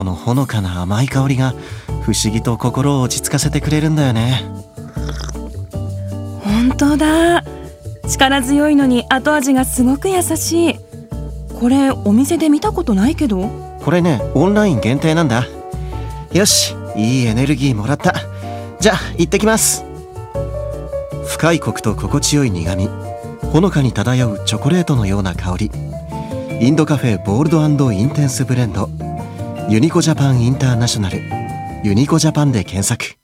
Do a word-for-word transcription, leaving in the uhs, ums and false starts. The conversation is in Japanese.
このほのかな甘い香りが不思議と心を落ち着かせてくれるんだよね。 本当だ。力強いのに後味がすごく優しい。これお店で見たことないけど。 これね、オンライン限定なんだ。よし、いいエネルギーもらった。じゃあ行ってきます。深いコクと心地よい苦み、ほのかに漂うチョコレートのような香り。インドカフェボールド&インテンスブレンド、ユニコジャパンインターナショナル、ユニコジャパンで検索。